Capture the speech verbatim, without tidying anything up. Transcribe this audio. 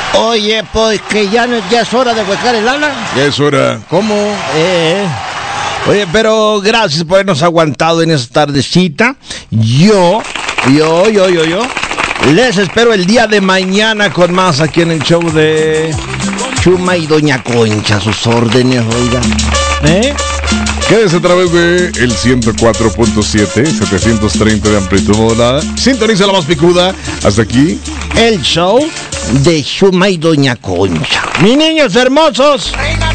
Oye, pues que ya, no, ya es hora de huecar el ala. Ya es hora. ¿Cómo? Eh... Oye, pero gracias por habernos aguantado en esta tardecita. Yo, yo, yo, yo, yo, les espero el día de mañana con más aquí en el show de Chuma y Doña Concha, a sus órdenes, oigan. ¿Eh? Quédese a través de el ciento cuatro punto siete, setecientos treinta de amplitud modulada. Sintoniza la más picuda. Hasta aquí el show de Chuma y Doña Concha. Mis niños hermosos. Reina